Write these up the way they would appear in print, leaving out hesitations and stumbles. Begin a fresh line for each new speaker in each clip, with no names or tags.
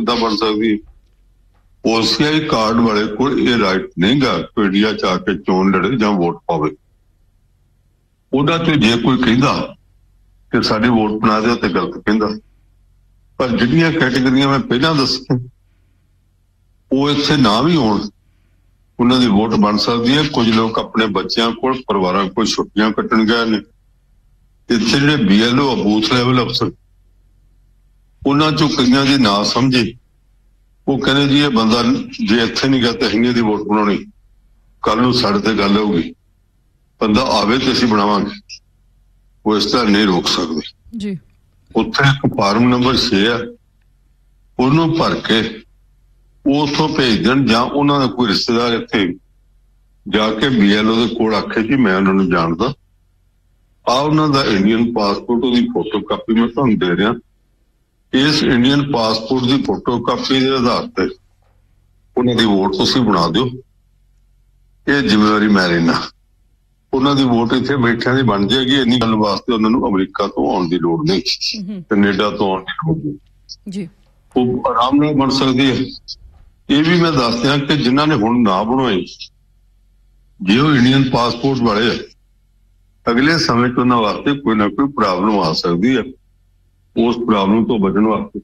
किद्दां बन सकदी है? OCI कार्ड वाले को ये राइट नहीं गा कि इंडिया च आके चोन लड़े जां वोट पावे। उहदा च जे कोई कहिंदा कि साडी वोट बना दे ते गलत कहिंदा, पर जिहड़ियां कैटेगरियां मैं पहलां दस्सियां वो इत्थे ना भी होण, उन्हां दी वोट बन सकदी है। कुछ लोग अपने बच्चों को परिवारों को छुट्टियां कट्टण गए ने। इत्थे जिहड़े BLO बूथ लैवल अफसर उन्हां चों कईयां दी ना समझे, वो कहने जी ये बंदा जे इत्थे नहीं गया तो असीं दी वोट बनाउणी, कल नूं साडे ते गल होगी, बंदा आवे ते असीं बनावांगे। वो इस तरह नहीं रोक सकदे जी। उत्थे एक फार्म नंबर 6 है, उहनूं भर के उथों भेज देण जां उन्हां दा कोई रिश्तेदार इत्थे जाके BLO दे कोल आखे जी मैं उन्हां नूं जाणदा, आ उन्हां दा इंडियन पासपोर्ट उहदी फोटो कापी मैं तुहानूं दे रिहा, इस इंडियन पासपोर्ट की फोटो कापी के आधार पर उन्हां दी वोट तुसीं बना दिओ, ये जिम्मेवारी मैं लेना। उन्हां दी वोट इत्थे बैठियां दी बन जाएगी। इन्नी गल वास्ते उन्हां नूं अमरीका तो आउण दी लोड़ नहीं, कनेडा तो आउण दी लोड़ नहीं जी, वो आराम नाल बन सकदी है। ये भी मैं दस दियां कि जिन्हां ने हुण ना बनवाए, जे वो इंडियन पासपोर्ट वाले है, अगले समय च उन्हां वास्ते कोई ना कोई प्रॉब्लम आ सकदी है। उस प्रॉब्लम तो बचने वास्ते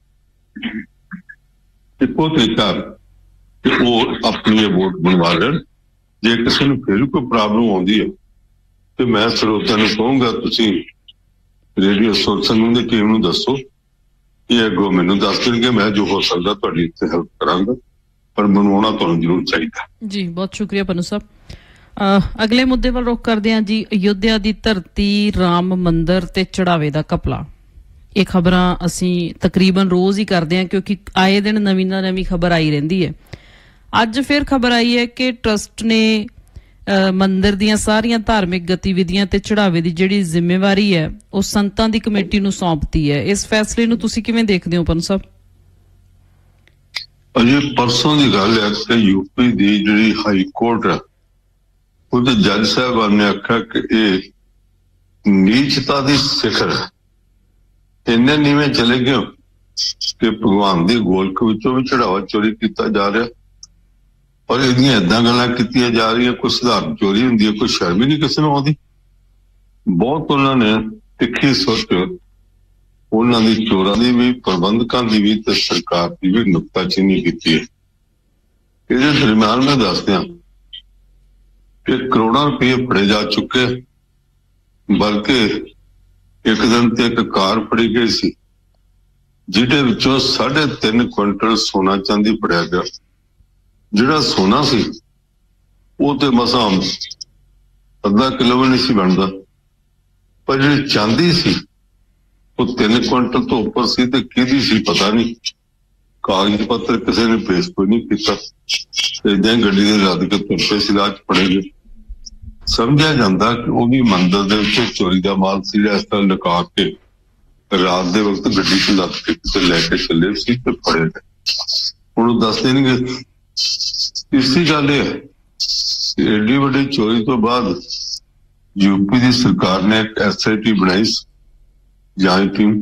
इको तरीका कि वो अपनी वोट बनवा लें। जे किसी ने फिर कोई प्रॉब्लम आती है तो मैं श्रोता ने कहूँगा तुसी रेडियो सुन की टीम नूं दसो, ये अगों मैनूं दस देणगे, मैं जो हो सकदा तुहाडी इत्थे हेल्प करांगा, पर बनवाउणा तुहानूं जरूर चाहिदा जी। बहुत शुक्रिया पन्नू साहब। अगले मुद्दे वाल रुख करदे हां जी। अयोध्या दी धरती, राम मंदिर ते चढ़ावे दा घपला। ये खबरां असीं तकरीबन रोज़ ही करते हैं क्योंकि आए दिन नवीं ना नवीं खबर आई रहिंदी है। अज फिर खबर आई है कि ट्रस्ट ने मंदिर दीयां सारियां धार्मिक गतिविधियां ते चढ़ावे दी जिहड़ी जिम्मेवारी है वो संतां दी कमेटी नूं सौंपती है। इस फैसले नूं तुसीं किवें देखदे हो पन्नू साहब? अजे परसों की गल है कि यूपी की जिहड़ी हाई कोर्ट है उसदे जज साहब ने आख्या कि ये नीचता की सिखर है, इन्ने नीवे चले गए कि भगवान की गोलक विचों भी चढ़ावा चोरी किया जा रहा और इहदियां इदां गल्लां कीतियां जा रही, कोई साधारण चोरी हुंदी है, कोई शर्म ही नहीं किसी नूं आउंदी। बहुत उन्होंने तिखी सोच उन्हां दी चोरां दी भी, प्रबंधकां दी भी ते सरकार की भी नुक्ताचीनी की है। इहदे दरम्यान मैं दस दियां कि करोड़ों रुपये फड़े जा चुके, बल्कि एक दिन ते एक कार फड़ी गई सी जिहदे विचों 3.5 क्विंटल सोना चांदी फड़िया गया। जिहड़ा सोना सी वो ते मसां अद्धा किलो भी नहीं सी बनदा, पर जिहड़ी चांदी सी वो 3 क्विंटल तो उपर सी ते किहदी सी पता नहीं। कागज पत्र किसी ने पेश कोई नहीं किया, इदां ही गड्डी दे लद के तुर पे सी, राह च फड़े गए। समझा जाता कि वो भी मंदिर दे विच चोरी का माल सी, इस तरह लुका के रात दे वक्त गड्डी च लद के किते लैके चले सी ते फड़े गए। हुण दस देणगे इसी गल है एडी वड्डी चोरी तो बाद यूपी की सरकार ने एक SIT बनाई जांच टीम।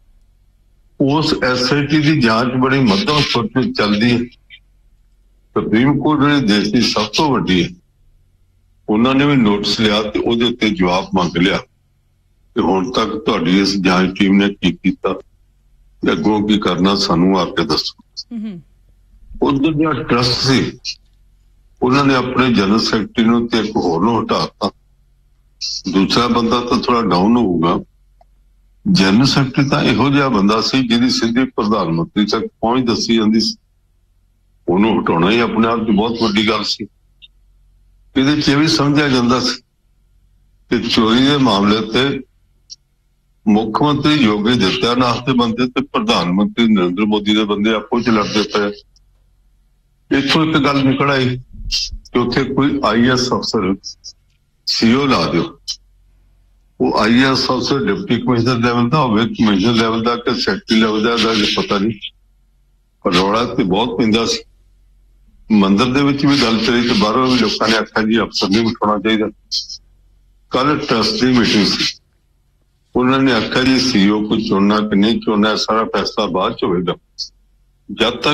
उस SIT की जांच बड़ी मध्यम स्तर पर चलती है। सुप्रीम कोर्ट जिहड़ी देश की सब तो वड्डी है, उन्होंने भी नोटिस लिया ते उहदे उत्ते जवाब मंग लिया कि हुण तक तुहाडी इस जांच टीम ने की कीता, अगों की करना सानू आके दसो। उधर जो ट्रस्ट सी उन्होंने अपने जनरल सैकटरी नूं ते एक होर नूं हटाता, दूसरा बंदा तो थोड़ा डाउन होगा। जनरल सैकटरी तो इहो जिहा बंदा सी जिहदी सीधी प्रधानमंत्री तक पहुंच दसी जांदी सी, उहनूं हटाउणा ही अपने आप च बहुत वड्डी गल सी। इहदे च भी समझा जाता कि चोरी के मामले ते मुख्यमंत्री योगी आदित्यनाथ के बंदे ते प्रधानमंत्री नरेंद्र मोदी के बंदे आपो च लड़ते पे। इथों एक गल निकल आई कि उत्थे कोई IAS अफसर CO ला दो। वो IAS अफसर डिप्टी कमिश्नर लैवल का होवे, कमिश्नर लैवल का कि सैकटरी लैवल का पता नहीं, पर रौला तो बहुत पैंदा सी। मंदिर दे विच भी गल चली तो बाहरों भी लोगों ने आख्या जी अफसर नहीं बिठाना चाहिए। कल ट्रस्ट की मीटिंग सी, उन्होंने आख्या जी CO को चुनना कि नहीं चुनना सारा फैसला बाद च होगा। जब तक